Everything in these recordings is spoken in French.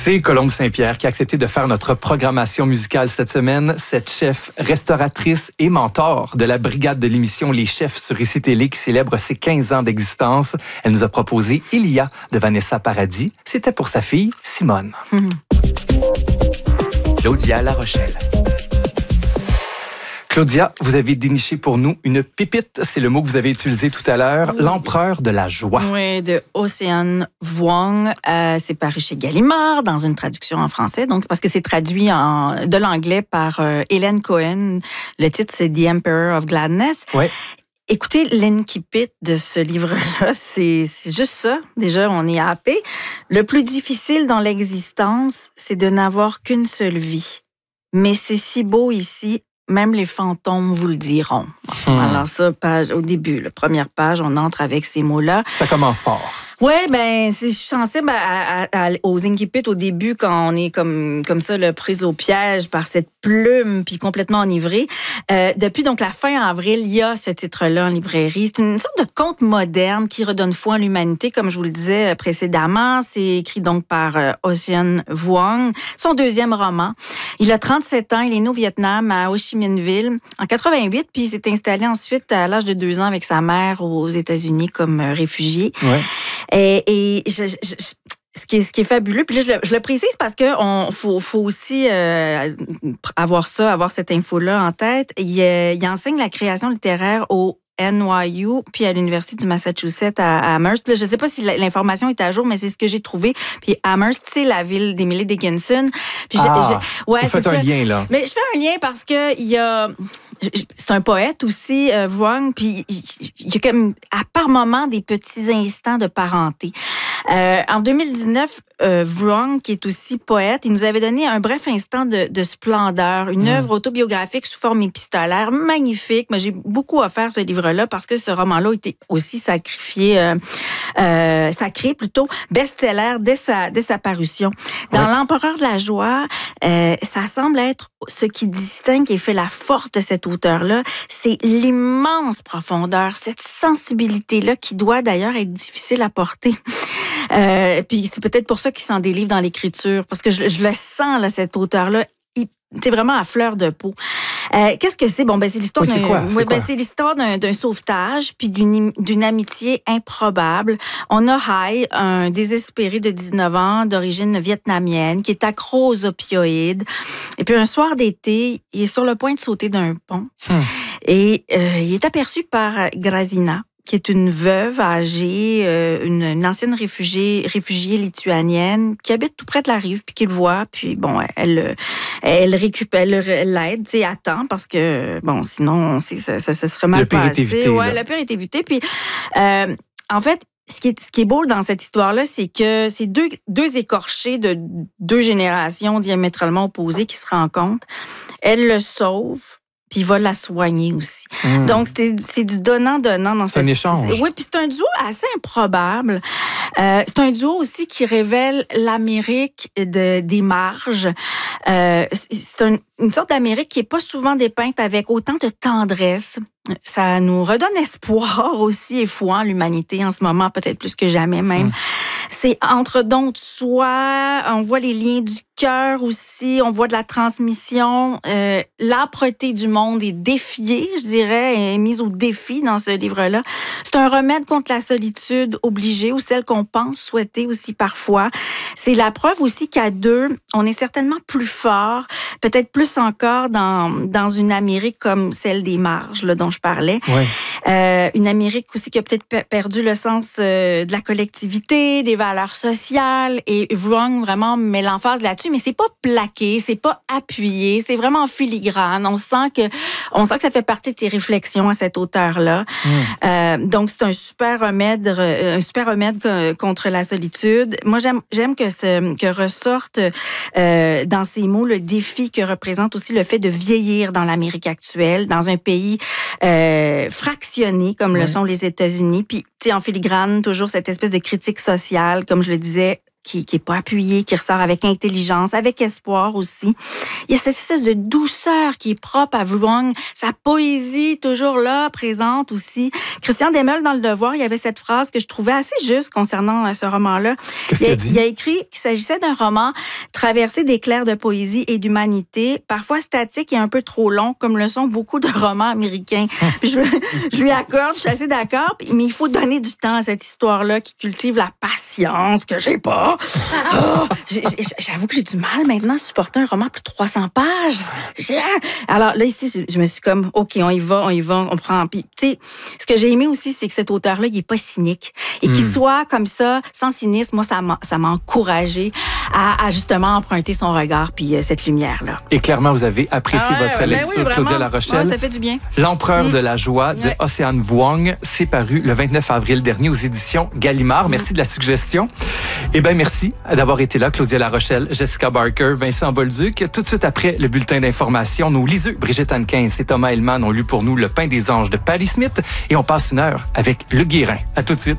C'est Colombe Saint-Pierre qui a accepté de faire notre programmation musicale cette semaine. Cette chef, restauratrice et mentor de la brigade de l'émission Les Chefs sur ICI Télé qui célèbre ses 15 ans d'existence. Elle nous a proposé Ilia de Vanessa Paradis. C'était pour sa fille, Simone. Claudia La Rochelle. Claudia, vous avez déniché pour nous une pépite, c'est le mot que vous avez utilisé tout à l'heure, l'empereur de la joie. Oui, de Ocean Vuong. C'est paru chez Gallimard dans une traduction en français, donc parce que c'est traduit de l'anglais par Hélène Cohen. Le titre, c'est The Emperor of Gladness. Ouais. Écoutez, l'incipit de ce livre-là, c'est juste ça. Déjà, on est happé. Le plus difficile dans l'existence, c'est de n'avoir qu'une seule vie. Mais c'est si beau ici. Même les fantômes vous le diront. Alors ça, au début, la première page, on entre avec ces mots-là. Ça commence fort. Oui, je suis sensible aux incipits au début quand on est comme ça, prise au piège par cette plume puis complètement enivré. Depuis donc la fin avril, il y a ce titre-là en librairie. C'est une sorte de conte moderne qui redonne foi en l'humanité, comme je vous le disais précédemment. C'est écrit donc par Ocean Vuong, son deuxième roman. Il a 37 ans, il est né au Vietnam, à Ho Chi Minh Ville, en 88, puis il s'est installé ensuite à l'âge de 2 ans avec sa mère aux États-Unis comme réfugié. Ouais. Et ce qui est fabuleux, puis là, je le précise parce que faut aussi avoir cette info-là en tête. Il enseigne la création littéraire au NYU, puis à l'Université du Massachusetts à Amherst. Là, je ne sais pas si l'information est à jour, mais c'est ce que j'ai trouvé. Puis Amherst, c'est la ville d'Emily Dickinson. Puis vous faites un lien, là. Mais je fais un lien parce que c'est un poète aussi, Vuong, puis il y a comme, à par moments, des petits instants de parenté. En 2019, Vuong, qui est aussi poète, il nous avait donné un bref instant de splendeur, une œuvre autobiographique sous forme épistolaire magnifique. Moi, j'ai beaucoup offert ce livre-là parce que ce roman-là a été aussi sacré plutôt, best-seller dès sa parution. Dans L'Empereur de la joie, ça semble être ce qui distingue et fait la force de cet auteur-là, c'est l'immense profondeur, cette sensibilité-là qui doit d'ailleurs être difficile à porter. Puis c'est peut-être pour ça qu'il s'en délivre dans l'écriture, parce que je le sens, là, cet auteur-là, c'est vraiment à fleur de peau. Qu'est-ce que c'est? Bon, c'est l'histoire c'est l'histoire d'un sauvetage puis d'une amitié improbable. On a Hai, un désespéré de 19 ans d'origine vietnamienne qui est accro aux opioïdes. Et puis un soir d'été, il est sur le point de sauter d'un pont. Et il est aperçu par Grazina, qui est une veuve âgée, une ancienne réfugiée lituanienne qui habite tout près de la rive, puis qui le voit, puis bon, elle l'aide, tu sais, à temps, parce que bon, sinon ça serait mal passé. Le pire est évité. Puis en fait, ce qui est beau dans cette histoire-là, c'est que c'est deux écorchés de 2 générations diamétralement opposées qui se rencontrent. Elle le sauve. Puis il va la soigner aussi. Donc, c'est du donnant-donnant dans C'est un échange. Oui, puis c'est un duo assez improbable. C'est un duo aussi qui révèle l'Amérique des marges. C'est une sorte d'Amérique qui est pas souvent dépeinte avec autant de tendresse. Ça nous redonne espoir aussi et foi en l'humanité en ce moment, peut-être plus que jamais même. C'est entre dons de soi, on voit les liens du cœur aussi, on voit de la transmission. L'âpreté du monde est défiée, je dirais, est mise au défi dans ce livre-là. C'est un remède contre la solitude obligée ou celle qu'on pense souhaiter aussi parfois. C'est la preuve aussi qu'à 2, on est certainement plus fort, peut-être plus encore dans une Amérique comme celle des marges, là, dont je parlais. Une Amérique aussi qui a peut-être perdu le sens de la collectivité, des valeurs sociales, et Vuong vraiment met l'emphase là-dessus, mais c'est pas plaqué, c'est pas appuyé, c'est vraiment filigrane. On sent que ça fait partie de ses réflexions à cet auteur-là. Donc c'est un super remède contre la solitude. Moi j'aime que ressorte dans ces mots le défi que représente aussi le fait de vieillir dans l'Amérique actuelle, dans un pays fractionné comme le sont les États-Unis. Puis, tu sais, en filigrane, toujours cette espèce de critique sociale, comme je le disais, qui est pas appuyé, qui ressort avec intelligence, avec espoir aussi. Il y a cette espèce de douceur qui est propre à Vuong, sa poésie toujours là, présente aussi. Christian Demel, dans Le Devoir, il y avait cette phrase que je trouvais assez juste concernant ce roman-là. Qu'est-ce qu'il a dit? Il a écrit qu'il s'agissait d'un roman traversé d'éclairs de poésie et d'humanité, parfois statique et un peu trop long, comme le sont beaucoup de romans américains. Puis je lui accorde, je suis assez d'accord, mais il faut donner du temps à cette histoire-là qui cultive la patience que j'ai pas. Oh, j'avoue que j'ai du mal maintenant à supporter un roman plus de 300 pages. Alors là, ici, je me suis comme, OK, on y va, on prend. Puis, tu sais, ce que j'ai aimé aussi, c'est que cet auteur-là, il est pas cynique. Et qu'il soit comme ça, sans cynisme, moi, ça m'a encouragé à justement emprunter son regard puis cette lumière-là. Et clairement, vous avez apprécié votre lecture, oui, Claudia Larochelle. Ouais, ça fait du bien. L'Empereur de la joie de Océane Vuong, c'est paru le 29 avril dernier aux éditions Gallimard. Merci de la suggestion. Eh bien, merci d'avoir été là, Claudia Larochelle, Jessica Barker, Vincent Bolduc. Tout de suite après le bulletin d'information, nos liseux, Brigitte Hannequin et Thomas Hellman ont lu pour nous Le Pain des anges de Patti Smith et on passe une heure avec Le Guérin. À tout de suite.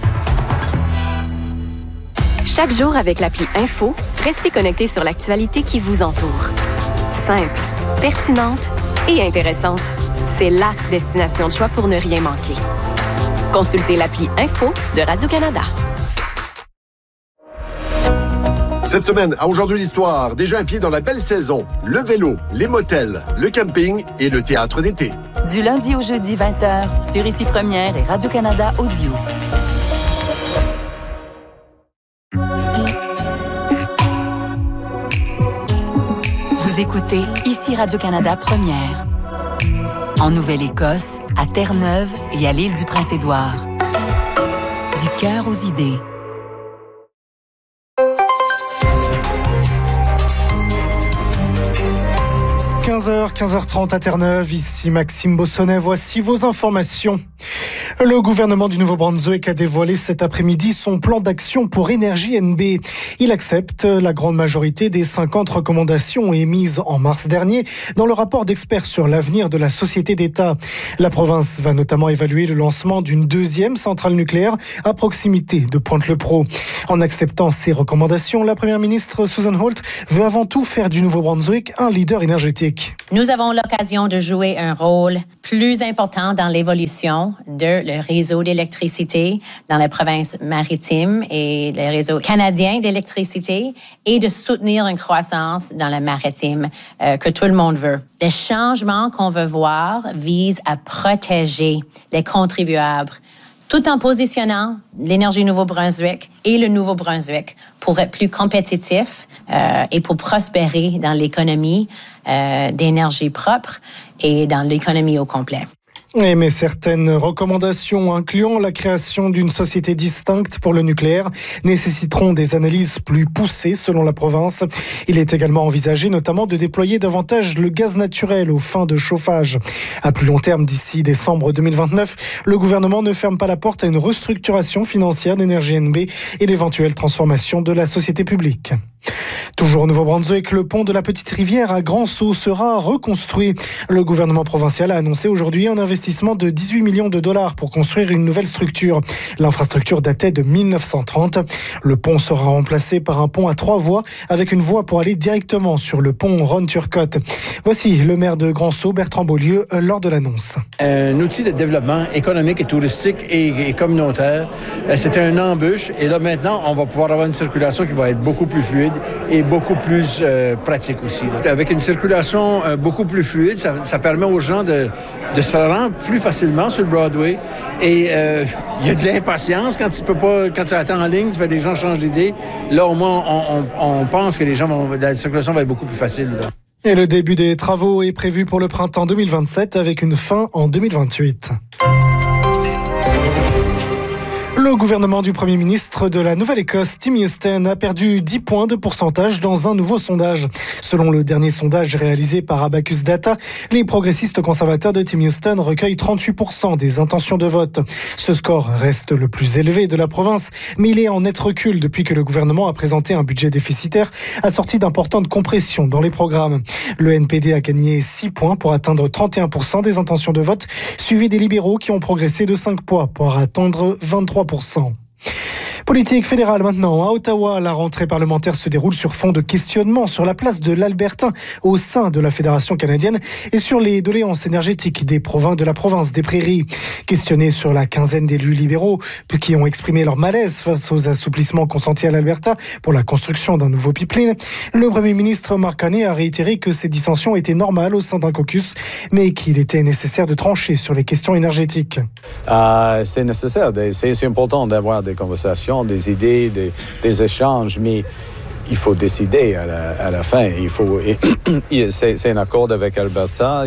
Chaque jour avec l'appli Info, restez connectés sur l'actualité qui vous entoure. Simple, pertinente et intéressante. C'est la destination de choix pour ne rien manquer. Consultez l'appli Info de Radio-Canada. Cette semaine, à Aujourd'hui l'Histoire, déjà un pied dans la belle saison. Le vélo, les motels, le camping et le théâtre d'été. Du lundi au jeudi 20h, sur Ici Première et Radio-Canada Audio. Vous écoutez Ici Radio-Canada Première. En Nouvelle-Écosse, à Terre-Neuve et à l'île du Prince-Édouard. Du cœur aux idées. 15h30 à Terre-Neuve, ici Maxime Bossonnet, voici vos informations. Le gouvernement du Nouveau-Brunswick a dévoilé cet après-midi son plan d'action pour Énergie NB. Il accepte la grande majorité des 50 recommandations émises en mars dernier dans le rapport d'experts sur l'avenir de la société d'État. La province va notamment évaluer le lancement d'une deuxième centrale nucléaire à proximité de Pointe-le-Pro. En acceptant ces recommandations, la première ministre Susan Holt veut avant tout faire du Nouveau-Brunswick un leader énergétique. Nous avons l'occasion de jouer un rôle plus important dans l'évolution de le réseau d'électricité dans la province maritime et le réseau canadien d'électricité et de soutenir une croissance dans la maritime que tout le monde veut. Les changements qu'on veut voir visent à protéger les contribuables tout en positionnant l'énergie Nouveau-Brunswick et le Nouveau-Brunswick pour être plus compétitif et pour prospérer dans l'économie d'énergie propre et dans l'économie au complet. Mais certaines recommandations incluant la création d'une société distincte pour le nucléaire nécessiteront des analyses plus poussées selon la province. Il est également envisagé notamment de déployer davantage le gaz naturel aux fins de chauffage. À plus long terme, d'ici décembre 2029, le gouvernement ne ferme pas la porte à une restructuration financière d'Énergie NB et l'éventuelle transformation de la société publique. Toujours au Nouveau-Brunswick, le pont de la Petite Rivière à Grand-Sault sera reconstruit. Le gouvernement provincial a annoncé aujourd'hui un investissement de 18 millions de dollars pour construire une nouvelle structure. L'infrastructure datait de 1930. Le pont sera remplacé par un pont à 3 voies avec une voie pour aller directement sur le pont Ron-Turcotte. Voici le maire de Grand-Sault, Bertrand Beaulieu, lors de l'annonce. Un outil de développement économique et touristique et communautaire. C'était une embûche et là maintenant, on va pouvoir avoir une circulation qui va être beaucoup plus fluide et beaucoup plus pratique aussi. Avec une circulation beaucoup plus fluide, ça permet aux gens de se rendre plus facilement sur le Broadway. Et il y a de l'impatience quand tu attends en ligne, les gens changent d'idée. Là, au moins, on pense que la circulation va être beaucoup plus facile. Là. Et le début des travaux est prévu pour le printemps 2027 avec une fin en 2028. Le gouvernement du Premier ministre de la Nouvelle-Écosse, Tim Houston, a perdu 10 points de pourcentage dans un nouveau sondage. Selon le dernier sondage réalisé par Abacus Data, les progressistes conservateurs de Tim Houston recueillent 38% des intentions de vote. Ce score reste le plus élevé de la province, mais il est en net recul depuis que le gouvernement a présenté un budget déficitaire assorti d'importantes compressions dans les programmes. Le NPD a gagné 6 points pour atteindre 31% des intentions de vote, suivi des libéraux qui ont progressé de 5 points pour atteindre 23%. Politique fédérale maintenant. À Ottawa, la rentrée parlementaire se déroule sur fond de questionnements sur la place de l'Albertain au sein de la Fédération canadienne et sur les doléances énergétiques de la province des Prairies. Questionnés sur la quinzaine d'élus libéraux qui ont exprimé leur malaise face aux assouplissements consentis à l'Alberta pour la construction d'un nouveau pipeline, le Premier ministre Mark Carney a réitéré que ces dissensions étaient normales au sein d'un caucus, mais qu'il était nécessaire de trancher sur les questions énergétiques. C'est nécessaire, c'est important d'avoir des conversations, des idées, des échanges, mais il faut décider à la fin. C'est un accord avec Alberta,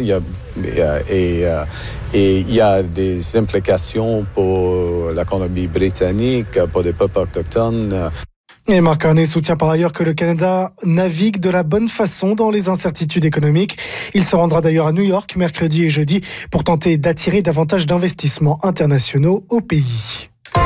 et il y a des implications pour l'économie britannique, pour les peuples autochtones. Et Mark Carney soutient par ailleurs que le Canada navigue de la bonne façon dans les incertitudes économiques. Il se rendra d'ailleurs à New York mercredi et jeudi pour tenter d'attirer davantage d'investissements internationaux au pays.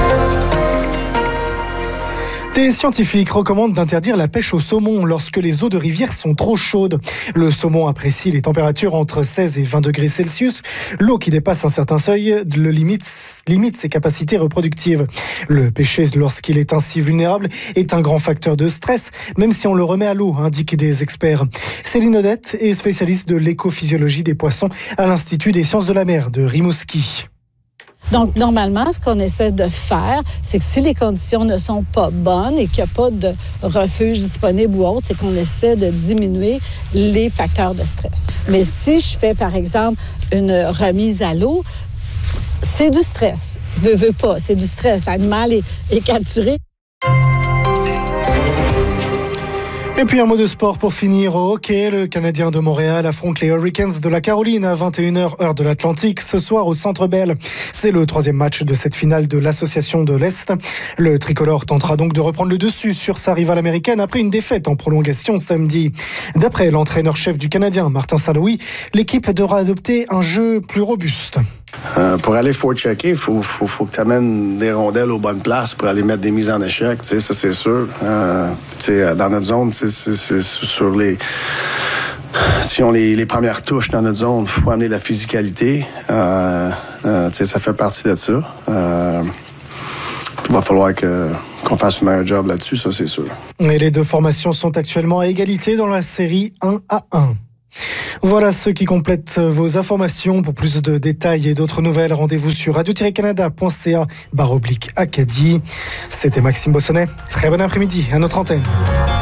Des scientifiques recommandent d'interdire la pêche au saumon lorsque les eaux de rivière sont trop chaudes. Le saumon apprécie les températures entre 16 et 20 degrés Celsius. L'eau qui dépasse un certain seuil limite ses capacités reproductives. Le pêcher, lorsqu'il est ainsi vulnérable, est un grand facteur de stress, même si on le remet à l'eau, indiquent des experts. Céline Odette est spécialiste de l'écophysiologie des poissons à l'Institut des sciences de la mer de Rimouski. Donc, normalement, ce qu'on essaie de faire, c'est que si les conditions ne sont pas bonnes et qu'il n'y a pas de refuge disponible ou autre, c'est qu'on essaie de diminuer les facteurs de stress. Mais si je fais, par exemple, une remise à l'eau, c'est du stress. Veux pas, c'est du stress. L'animal est capturé. Et puis un mot de sport pour finir au hockey. Le Canadien de Montréal affronte les Hurricanes de la Caroline à 21h heure de l'Atlantique ce soir au Centre Bell. C'est le 3e match de cette finale de l'Association de l'Est. Le tricolore tentera donc de reprendre le dessus sur sa rivale américaine après une défaite en prolongation samedi. D'après l'entraîneur-chef du Canadien, Martin Saint-Louis, l'équipe devra adopter un jeu plus robuste. Pour aller forechecker, il faut que tu amènes des rondelles aux bonnes places pour aller mettre des mises en échec, ça c'est sûr. Dans notre zone, c'est sur les... Si on les premières touches dans notre zone, il faut amener de la physicalité. Ça fait partie de ça. Il va falloir qu'on fasse un meilleur job là-dessus, ça c'est sûr. Et les deux formations sont actuellement à égalité dans la série 1-1. Voilà ce qui complète vos informations. Pour plus de détails et d'autres nouvelles, rendez-vous sur radio-canada.ca/Acadie. C'était Maxime Bossonnet. Très bon après-midi à notre antenne.